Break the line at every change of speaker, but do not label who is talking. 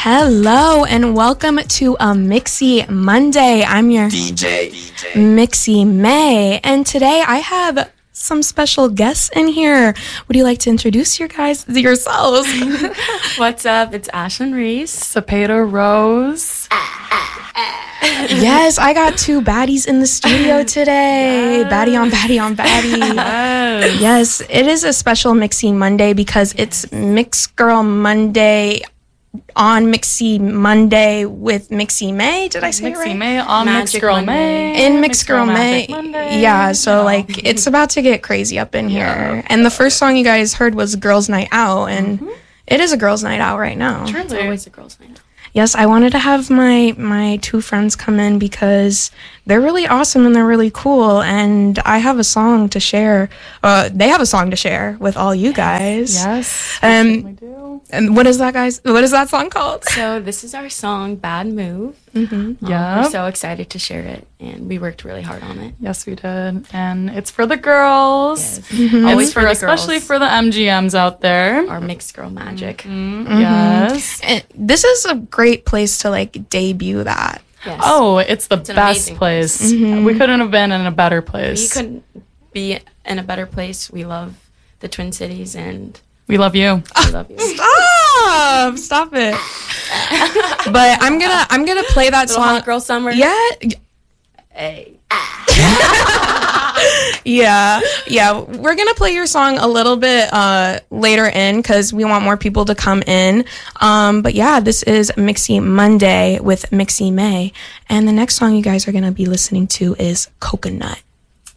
Hello and welcome to a Mixie Monday. I'm your
DJ
Mixie May, and today I have some special guests in here. Would you like to introduce yourselves?
What's up? It's Ashlyn Reese.
Cepeda Rose.
Yes, I got two baddies in the studio today. Yes. Baddie on baddie on baddie. Yes, it is a special Mixie Monday because it's Mix Girl Monday on Mixie Monday with Mixie May. Did I say it right?
Mixie May on
Magic
Mix Girl
Monday.
May.
In Mix Girl May.
Monday.
Yeah, so like it's about to get crazy up in here. And the first song you guys heard was Girls Night Out, and it is a girls' night out right now.
It's always a girls' night out.
Yes, I wanted to have my two friends come in because they're really awesome and they're really cool, and I have a song to share. They have a song to share with all you guys.
Yes, we certainly do.
And what is that, guys? What is that song called?
So this is our song, Bad Move.
Yeah.
We're so excited to share it, and we worked really hard on it.
Yes, we did. And it's for the girls.
Yes.
Always
for the
especially
girls.
for the MGMs out there.
Our Mixed Girl Magic.
Yes.
And this is a great place to like debut that.
Yes.
Oh, it's the
an
best
amazing
place. We couldn't have been in a better place.
We couldn't be in a better place. We love the Twin Cities, and
We love you.
we love you.
Stop it. But I'm gonna play that
Little
song.
Hot Girl Summer.
Yeah.
Hey.
Yeah. We're gonna play your song a little bit later in because we want more people to come in. But yeah, this is Mixie Monday with Mixie May, and the next song you guys are gonna be listening to is Coconut.